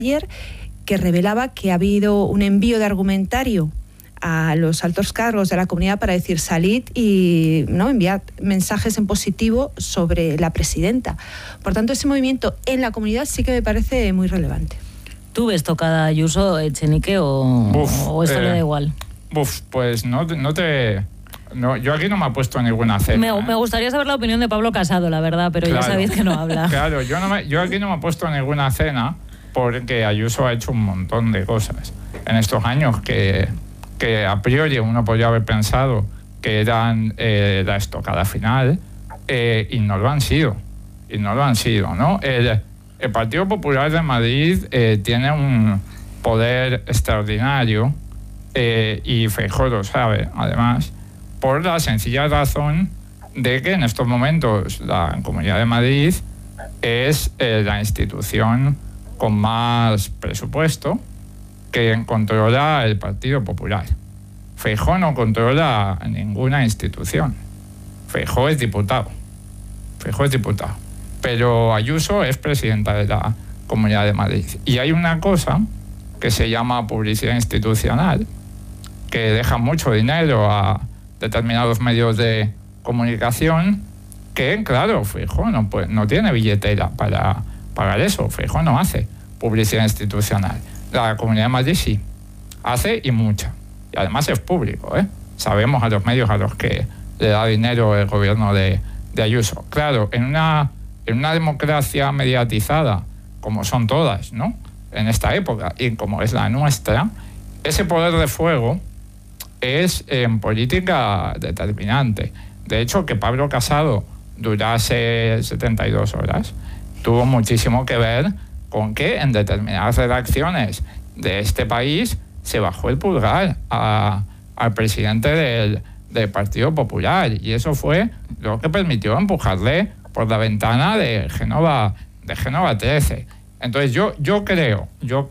ayer, que revelaba que ha habido un envío de argumentario a los altos cargos de la comunidad para decir salid y no enviar mensajes en positivo sobre la presidenta. Por tanto, ese movimiento en la comunidad sí que me parece muy relevante. ¿Tú ves tocada Ayuso, Echenique, o esto le da igual? Pues no, yo aquí no me he puesto en ninguna cena. Me gustaría saber la opinión de Pablo Casado, la verdad, pero claro, ya sabéis que no habla. Claro, yo aquí no me he puesto en ninguna cena porque Ayuso ha hecho un montón de cosas en estos años que a priori uno podría haber pensado que eran la estocada final y no lo han sido. ¿No? El Partido Popular de Madrid tiene un poder extraordinario y Feijóo lo sabe, además, por la sencilla razón de que en estos momentos la Comunidad de Madrid es la institución con más presupuesto que controla el Partido Popular. Feijóo no controla ninguna institución. Feijóo es diputado. Pero Ayuso es presidenta de la Comunidad de Madrid. Y hay una cosa que se llama publicidad institucional, que deja mucho dinero a determinados medios de comunicación, que, claro, Feijóo no tiene billetera para pagar eso. Feijóo no hace publicidad institucional. La Comunidad de Madrid sí, hace y mucha. Y además es público, ¿eh? Sabemos a los medios a los que le da dinero el gobierno de Ayuso. Claro, en una democracia mediatizada, como son todas, ¿no?, en esta época, y como es la nuestra, ese poder de fuego es en política determinante. De hecho, que Pablo Casado durase 72 horas tuvo muchísimo que ver con que en determinadas redacciones de este país se bajó el pulgar al presidente del Partido Popular, y eso fue lo que permitió empujarle por la ventana de Génova 13. Entonces yo creo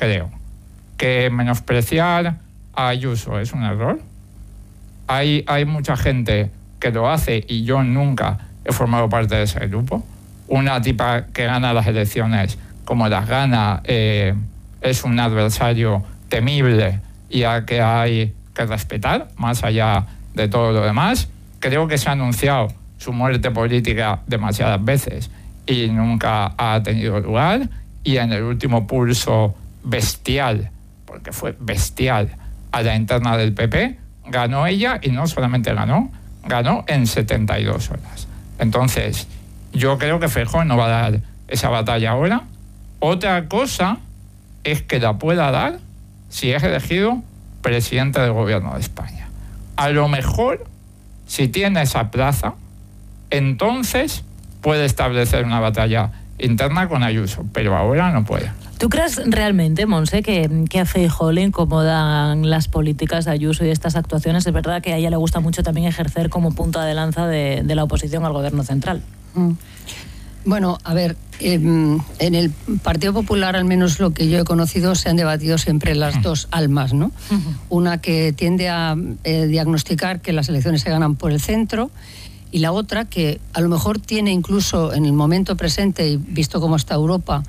que menospreciar a Ayuso es un error. Hay mucha gente que lo hace y yo nunca he formado parte de ese grupo. Una tipa que gana las elecciones como las gana es un adversario temible y al que hay que respetar, más allá de todo lo demás. Creo que se ha anunciado su muerte política demasiadas veces y nunca ha tenido lugar, y en el último pulso bestial, porque fue bestial, a la interna del PP, ganó ella, y no solamente ganó en 72 horas. Entonces, yo creo que Feijóo no va a dar esa batalla ahora. Otra cosa es que la pueda dar si es elegido presidente del gobierno de España. A lo mejor, si tiene esa plaza, entonces puede establecer una batalla interna con Ayuso, pero ahora no puede. ¿Tú crees realmente, Monse, que a Feijóo le incomodan las políticas de Ayuso y estas actuaciones? Es verdad que a ella le gusta mucho también ejercer como punta de lanza de la oposición al gobierno central. Bueno, a ver, en el Partido Popular, al menos lo que yo he conocido, se han debatido siempre las dos almas, ¿no? Una que tiende a diagnosticar que las elecciones se ganan por el centro, y la otra que a lo mejor tiene incluso en el momento presente, y visto cómo está Europa,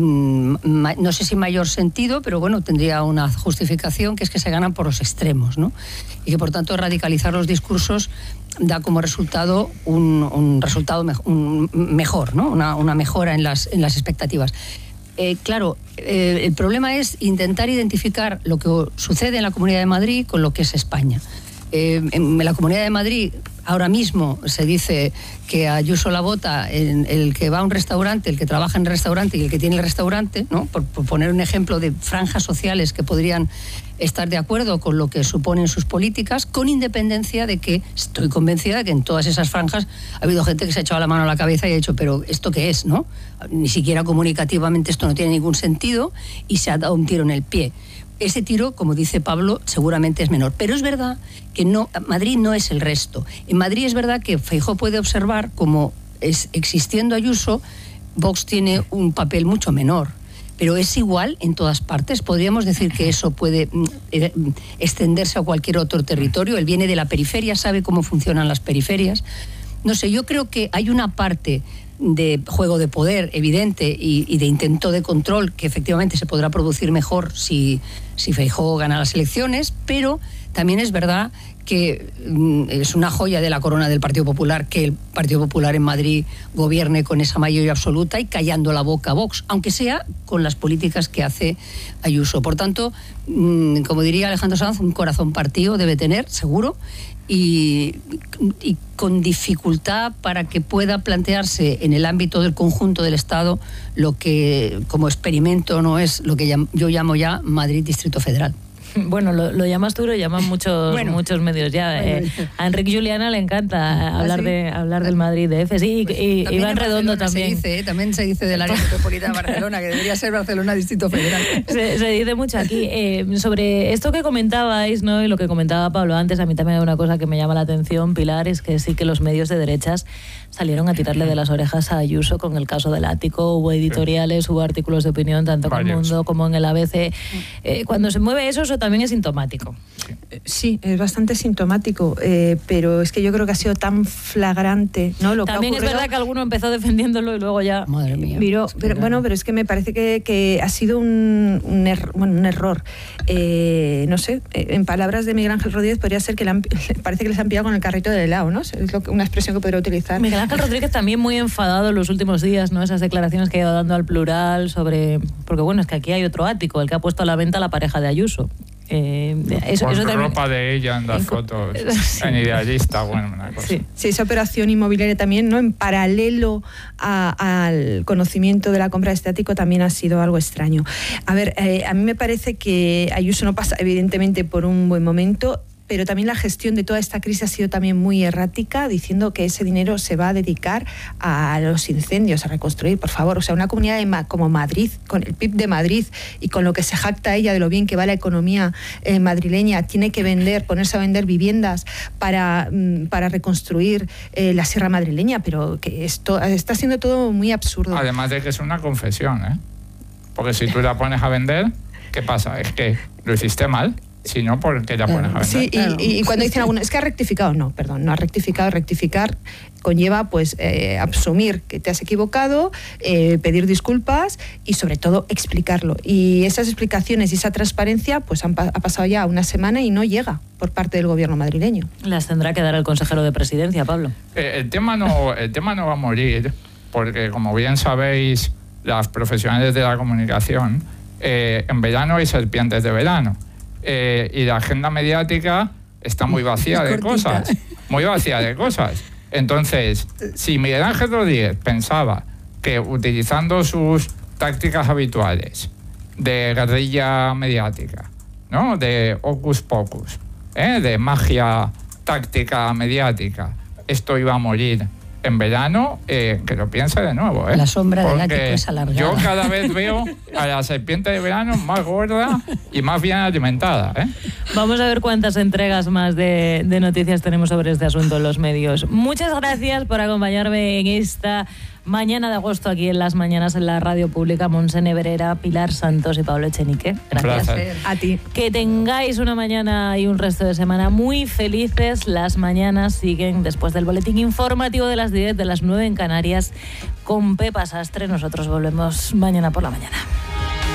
no sé si mayor sentido, pero bueno, tendría una justificación, que es que se ganan por los extremos, ¿no? Y que por tanto radicalizar los discursos da como resultado un resultado mejor, ¿no? Una mejora en las expectativas. Claro, el problema es intentar identificar lo que sucede en la Comunidad de Madrid con lo que es España. En la Comunidad de Madrid ahora mismo se dice que Ayuso la vota el que va a un restaurante, el que trabaja en el restaurante y el que tiene el restaurante, ¿no? Por poner un ejemplo de franjas sociales que podrían estar de acuerdo con lo que suponen sus políticas, con independencia de que estoy convencida de que en todas esas franjas ha habido gente que se ha echado la mano a la cabeza y ha dicho, pero ¿esto qué es, no? Ni siquiera comunicativamente esto no tiene ningún sentido, y se ha dado un tiro en el pie. Ese tiro, como dice Pablo, seguramente es menor. Pero es verdad que Madrid no es el resto. En Madrid es verdad que Feijóo puede observar cómo, existiendo Ayuso, Vox tiene un papel mucho menor. Pero es igual en todas partes. Podríamos decir que eso puede extenderse a cualquier otro territorio. Él viene de la periferia, sabe cómo funcionan las periferias. No sé, yo creo que hay una parte de juego de poder evidente y de intento de control que efectivamente se podrá producir mejor si Feijóo gana las elecciones, pero también es verdad que es una joya de la corona del Partido Popular que el Partido Popular en Madrid gobierne con esa mayoría absoluta y callando la boca a Vox, aunque sea con las políticas que hace Ayuso. Por tanto, como diría Alejandro Sanz, un corazón partido debe tener, seguro, y con dificultad para que pueda plantearse en el ámbito del conjunto del Estado lo que como experimento no es lo que yo llamo ya Madrid Distrito Federal. Bueno, lo llamas tú, lo llaman muchos medios ya. A Enrique Juliana le encanta hablar del Madrid DF. Sí, y Iván Redondo también. También se dice del área metropolitana de Barcelona, que debería ser Barcelona Distrito Federal. Se dice mucho aquí. Sobre esto que comentabais, ¿no? Y lo que comentaba Pablo antes, a mí también hay una cosa que me llama la atención, Pilar, es que sí que los medios de derechas salieron a tirarle de las orejas a Ayuso con el caso del ático. Hubo editoriales, hubo artículos de opinión, tanto en El Mundo como en el ABC. Cuando se mueve eso también es sintomático. Sí, es bastante sintomático, pero es que yo creo que ha sido tan flagrante, ¿no? Lo también que es verdad que alguno empezó defendiéndolo y luego ya... Madre mía. Pero es que me parece que ha sido un error. No sé, en palabras de Miguel Ángel Rodríguez podría ser que parece que les han pillado con el carrito del helado, ¿no? Es una expresión que podría utilizar. Miguel Ángel Rodríguez también muy enfadado en los últimos días, ¿no? Esas declaraciones que ha ido dando al Plural sobre... Porque bueno, es que aquí hay otro ático, el que ha puesto a la venta a la pareja de Ayuso. Con ropa de ella en las fotos, en Idealista, bueno, una cosa. Sí, esa operación inmobiliaria también, ¿no? En paralelo al conocimiento de la compra de este ático también ha sido algo extraño. A ver, a mí me parece que Ayuso no pasa evidentemente por un buen momento, pero también la gestión de toda esta crisis ha sido también muy errática, diciendo que ese dinero se va a dedicar a los incendios, a reconstruir, por favor. O sea, una comunidad como Madrid, con el PIB de Madrid y con lo que se jacta ella de lo bien que va la economía madrileña, tiene que ponerse a vender viviendas para reconstruir la sierra madrileña, pero que esto está siendo todo muy absurdo. Además de que es una confesión, ¿eh? Porque si tú la pones a vender, ¿qué pasa? Es que lo hiciste mal. Si no, ¿por qué la pones a vender? Sí, y cuando dicen algunos, es que ha rectificado, no ha rectificado. Rectificar conlleva pues asumir que te has equivocado, pedir disculpas y sobre todo explicarlo. Y esas explicaciones y esa transparencia pues ha pasado ya una semana y no llega por parte del gobierno madrileño. Las tendrá que dar el consejero de presidencia, Pablo. El tema no va a morir, porque como bien sabéis, las profesionales de la comunicación, en verano hay serpientes de verano. Y la agenda mediática está muy vacía de cosas. Muy vacía de cosas. Entonces, si Miguel Ángel Rodríguez pensaba que utilizando sus tácticas habituales de guerrilla mediática, ¿no? De hocus pocus, de magia táctica mediática, esto iba a morir en verano, que lo piense de nuevo. La sombra del ático es alargada. Yo cada vez veo a la serpiente de verano más gorda y más bien alimentada. Vamos a ver cuántas entregas más de noticias tenemos sobre este asunto en los medios. Muchas gracias por acompañarme en esta mañana de agosto aquí en Las Mañanas en la Radio Pública. Montse Nebrera, Pilar Santos y Pablo Echenique. Gracias. A ti. Que tengáis una mañana y un resto de semana muy felices. Las mañanas siguen después del boletín informativo de las 10, de las 9 en Canarias, con Pepa Sastre. Nosotros volvemos mañana por la mañana.